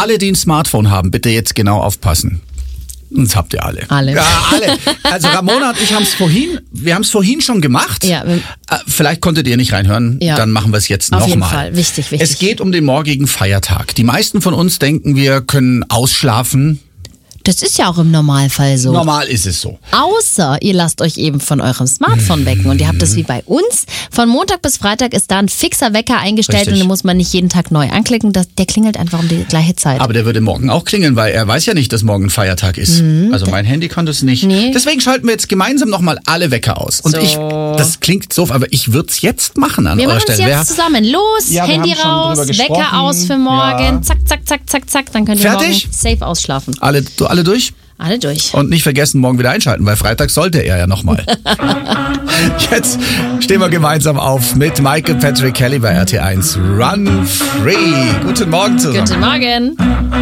alle, die ein Smartphone haben, bitte jetzt genau aufpassen. Das habt ihr alle. Alle. Ja, alle. Also Ramona und ich wir haben es vorhin schon gemacht. Ja. Vielleicht konntet ihr nicht reinhören, dann machen wir es jetzt nochmal. Auf jeden Fall, wichtig. Es geht um den morgigen Feiertag. Die meisten von uns denken, wir können ausschlafen. Das ist ja auch im Normalfall so. Normal ist es so. Außer ihr lasst euch eben von eurem Smartphone wecken und ihr habt das wie bei uns. Von Montag bis Freitag ist da ein fixer Wecker eingestellt. Richtig. Und den muss man nicht jeden Tag neu anklicken. Der klingelt einfach um die gleiche Zeit. Aber der würde morgen auch klingeln, weil er weiß ja nicht, dass morgen ein Feiertag ist. Also mein Handy kann das nicht. Nee. Deswegen schalten wir jetzt gemeinsam nochmal alle Wecker aus. Und das klingt doof, aber ich würde es jetzt machen an Wir eurer machen es Stelle. jetzt zusammen. Los, Ja, wir Handy haben schon raus, drüber gesprochen. Wecker aus für morgen. Ja. Zack, zack, zack, zack, zack. Dann könnt ihr Fertig? morgen safe ausschlafen. Alle durch? Alle durch. Und nicht vergessen, morgen wieder einschalten, weil Freitag sollte er ja nochmal. Jetzt stehen wir gemeinsam auf mit Michael Patrick Kelly bei RT1. Run Free. Guten Morgen zusammen. Guten Morgen.